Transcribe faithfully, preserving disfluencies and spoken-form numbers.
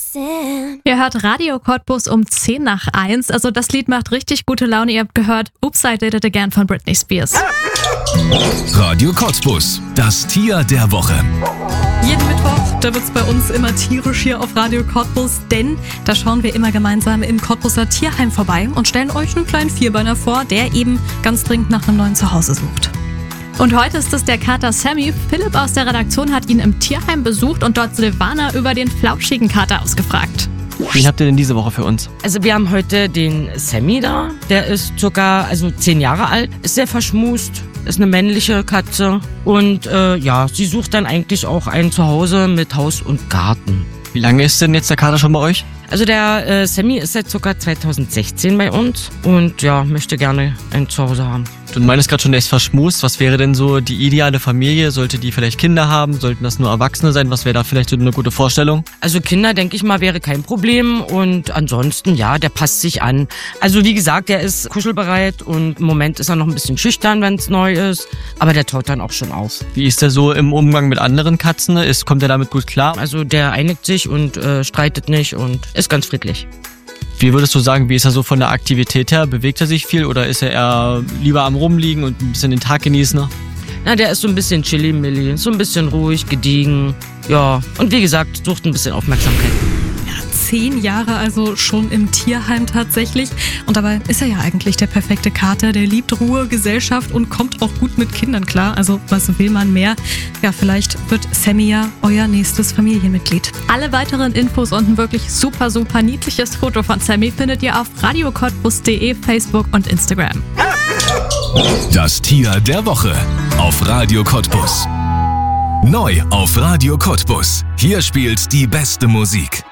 listen. Ihr hört Radio Cottbus um zehn nach eins. Also das Lied macht richtig gute Laune. Ihr habt gehört Oops, I Did It Again von Britney Spears. Radio Cottbus, das Tier der Woche. Jeden Mittwoch, da wird's bei uns immer tierisch hier auf Radio Cottbus, denn da schauen wir immer gemeinsam im Cottbuser Tierheim vorbei und stellen euch einen kleinen Vierbeiner vor, der eben ganz dringend nach einem neuen Zuhause sucht. Und heute ist es der Kater Sammy. Philipp aus der Redaktion hat ihn im Tierheim besucht und dort Silvana über den flauschigen Kater ausgefragt. Wen habt ihr denn diese Woche für uns? Also wir haben heute den Sammy da. Der ist circa also zehn Jahre alt, ist sehr verschmust, ist eine männliche Katze. Und äh, ja, sie sucht dann eigentlich auch ein Zuhause mit Haus und Garten. Wie lange ist denn jetzt der Kater schon bei euch? Also der äh, Sammy ist seit ca. zweitausendsechzehn bei uns und ja, möchte gerne ein Zuhause haben. Du meinst gerade schon, der ist verschmust. Was wäre denn so die ideale Familie? Sollte die vielleicht Kinder haben? Sollten das nur Erwachsene sein? Was wäre da vielleicht so eine gute Vorstellung? Also Kinder, denke ich mal, wäre kein Problem und ansonsten, ja, der passt sich an. Also wie gesagt, der ist kuschelbereit und im Moment ist er noch ein bisschen schüchtern, wenn es neu ist, aber der taut dann auch schon auf. Wie ist der so im Umgang mit anderen Katzen? Ist, kommt er damit gut klar? Also der einigt sich und äh, streitet nicht und ist ganz friedlich. Wie würdest du sagen, wie ist er so von der Aktivität her? Bewegt er sich viel oder ist er eher lieber am Rumliegen und ein bisschen den Tag genießen? Na, der ist so ein bisschen chilly-milli, so ein bisschen ruhig, gediegen. Ja, und wie gesagt, sucht ein bisschen Aufmerksamkeit. Zehn Jahre also schon im Tierheim tatsächlich. Und dabei ist er ja eigentlich der perfekte Kater. Der liebt Ruhe, Gesellschaft und kommt auch gut mit Kindern klar. Also was will man mehr? Ja, vielleicht wird Sammy ja euer nächstes Familienmitglied. Alle weiteren Infos und ein wirklich super, super niedliches Foto von Sammy findet ihr auf radio cottbus punkt de, Facebook und Instagram. Das Tier der Woche auf Radio Cottbus. Neu auf Radio Cottbus. Hier spielt die beste Musik.